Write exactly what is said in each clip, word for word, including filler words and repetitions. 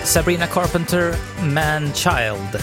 Sabrina Carpenter, Man Child.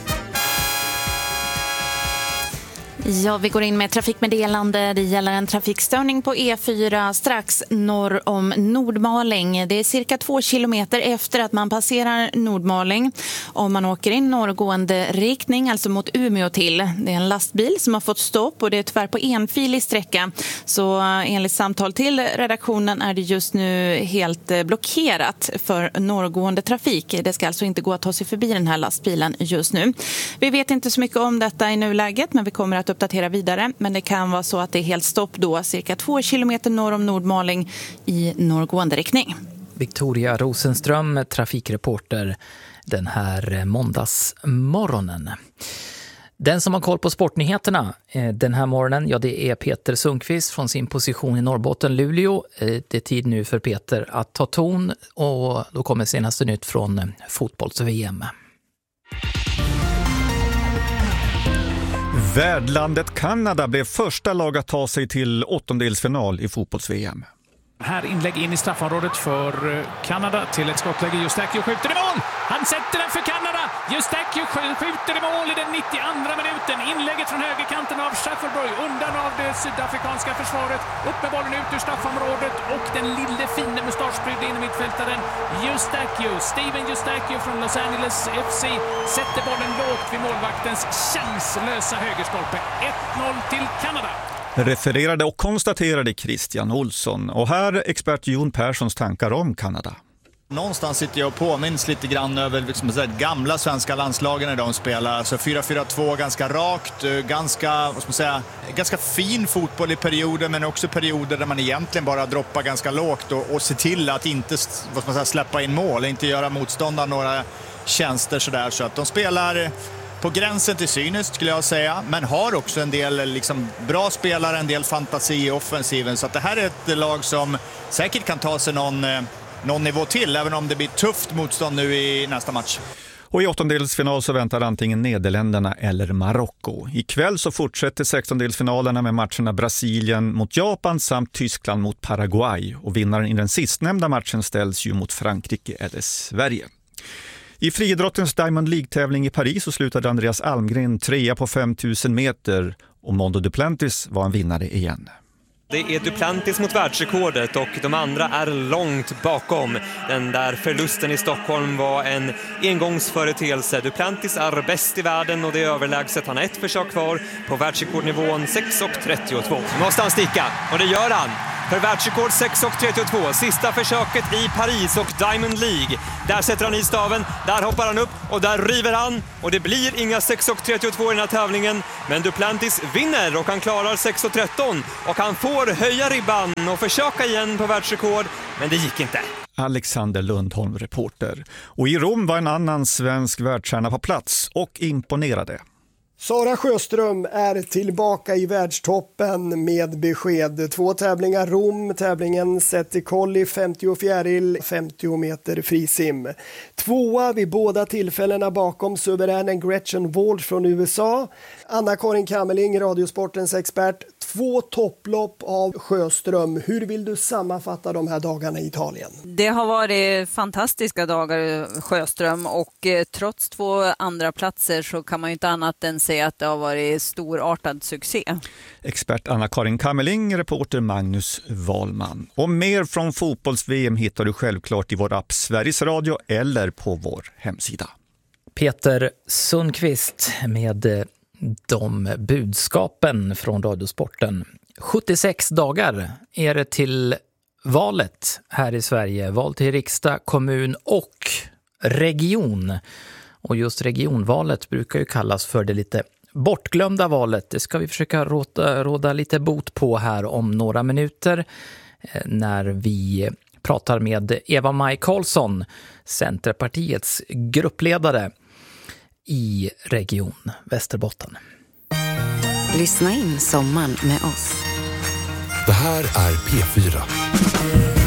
Ja, vi går in med trafikmeddelande. Det gäller en trafikstörning på E fyra strax norr om Nordmaling. Det är cirka två kilometer efter att man passerar Nordmaling. Om man åker in norrgående riktning, alltså mot Umeå till. Det är en lastbil som har fått stopp och det är tyvärr på enfilig sträcka. Så enligt samtal till redaktionen är det just nu helt blockerat för norrgående trafik. Det ska alltså inte gå att ta sig förbi den här lastbilen just nu. Vi vet inte så mycket om detta i nuläget, men vi kommer att uppdatera vidare, men det kan vara så att det är helt stopp då cirka två kilometer norr om Nordmaling i norrgående riktning. Victoria Rosenström, trafikreporter den här måndagsmorgonen. Den som har koll på sportnyheterna den här morgonen, ja det är Peter Sundqvist från sin position i Norrbotten, Luleå. Det är tid nu för Peter att ta ton och då kommer senaste nytt från fotbolls-V M. Värdlandet Kanada blev första lag att ta sig till åttondelsfinal i fotbolls-V M. Här inlägg in i straffområdet för Kanada till ett skottläge. Justakio skjuter i mål! Han sätter den för Kanada! Justakio skjuter i mål i den nittioandra minuten. Inlägget från högerkanten av Schaffelberg undan av det sydafrikanska försvaret. Upp med bollen ut ur straffområdet och den lille fina mustaschprydde in i mittfältaren Justakio. Steven Justakio från Los Angeles F C sätter bollen lågt vid målvaktens chanslösa högerstolpe. ett noll till Kanada. Refererade och konstaterade Christian Olsson. Och här är expert Jon Perssons tankar om Kanada. Någonstans sitter jag och påminns lite grann över liksom, så här, gamla svenska landslagen när de spelar. Alltså fyra fyra två, ganska rakt, ganska, vad ska man säga, ganska fin fotboll i perioder, men också perioder där man egentligen bara droppar ganska lågt och, och ser till att inte vad ska man säga, släppa in mål, inte göra motståndare några tjänster sådär. Så att de spelar på gränsen till cyniskt skulle jag säga, men har också en del liksom, bra spelare, en del fantasi i offensiven. Så att det här är ett lag som säkert kan ta sig någon, någon nivå till, även om det blir tufft motstånd nu i nästa match. Och i åttondelsfinal så väntar antingen Nederländerna eller Marocko. Ikväll så fortsätter sextondelsfinalerna med matcherna Brasilien mot Japan samt Tyskland mot Paraguay. Och vinnaren i den sistnämnda matchen ställs ju mot Frankrike eller Sverige. I friidrottens Diamond League-tävling i Paris så slutade Andreas Almgren trea på fem tusen meter och Mondo Duplantis var en vinnare igen. Det är Duplantis mot världsrekordet och de andra är långt bakom. Den där förlusten i Stockholm var en engångsföreteelse. Duplantis är bäst i världen och det är överlägset. Han har ett försök kvar på världsrekordnivån sex trettiotvå. Nu måste han sticka och det gör han. För världsrekord sex trettiotvå, sista försöket i Paris och Diamond League. Där sätter han i staven, där hoppar han upp och där river han. Och det blir inga sex trettiotvå i den här tävlingen. Men Duplantis vinner och han klarar sex tretton. Och han får höja ribban och försöka igen på världsrekord. Men det gick inte. Alexander Lundholm, reporter. Och i Rom var en annan svensk världsstjärna på plats och imponerade. Sara Sjöström är tillbaka i världstoppen med besked. Två tävlingar Rom, tävlingen sett i kolli, femtio fjäril, femtio meter frisim. Tvåa vid båda tillfällena bakom suveränen Gretchen Walsh från U S A. Anna-Karin Kammerling, Radiosportens expert. Två topplopp av Sjöström. Hur vill du sammanfatta de här dagarna i Italien? Det har varit fantastiska dagar Sjöström och eh, trots två andra platser så kan man ju inte annat än säga att det har varit storartad succé. Expert Anna-Karin Kammerling, reporter Magnus Wahlman. Och mer från fotbolls-V M hittar du självklart i vår app Sveriges Radio eller på vår hemsida. Peter Sundqvist med de budskapen från Radiosporten. sjuttiosex dagar är det till valet här i Sverige. Val till riksdag, kommun och region. Och just regionvalet brukar ju kallas för det lite bortglömda valet. Det ska vi försöka råda, råda lite bot på här om några minuter när vi pratar med Eva-Maj Karlsson, Centerpartiets gruppledare i Region Västerbotten. Lyssna in sommaren med oss. Det här är P fyra.